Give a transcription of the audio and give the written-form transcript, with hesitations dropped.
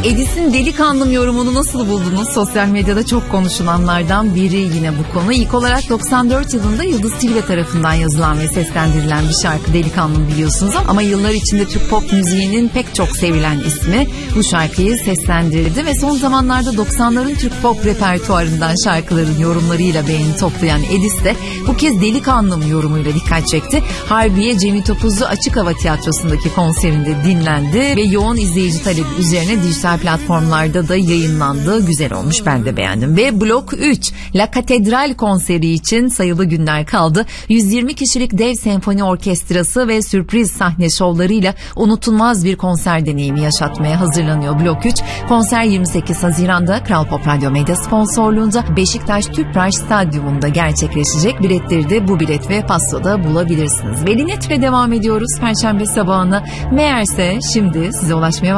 Edis'in Delikanlım yorumunu nasıl buldunuz? Sosyal medyada çok konuşulanlardan biri yine bu konu. İlk olarak 94 yılında Yıldız Tilbe tarafından yazılan ve seslendirilen bir şarkı Delikanlım biliyorsunuz. Ama yıllar içinde Türk pop müziğinin pek çok sevilen ismi bu şarkıyı seslendirdi. Ve son zamanlarda 90'ların Türk pop repertuarından şarkıların yorumlarıyla beğeni toplayan Edis de bu kez Delikanlım yorumuyla dikkat çekti. Harbiye Cemil Topuzlu Açık Hava Tiyatrosu'ndaki konserinde dinlendi ve yoğun izleyici talebi üzerine dijital platformlarda da yayınlandı. Güzel olmuş, ben de beğendim. Ve Blok 3 La Katedral konseri için sayılı günler kaldı. 120 kişilik dev senfoni orkestrası ve sürpriz sahne şovlarıyla unutulmaz bir konser deneyimi yaşatmaya hazırlanıyor Blok 3. Konser 28 Haziran'da Kral Pop Radyo Medya sponsorluğunda Beşiktaş Tüpraş Stadyumunda gerçekleşecek. Biletleri de bu bilet ve Passo'da bulabilirsiniz. Ve Linet'le devam ediyoruz Perşembe sabahına. Meğerse şimdi size ulaşmaya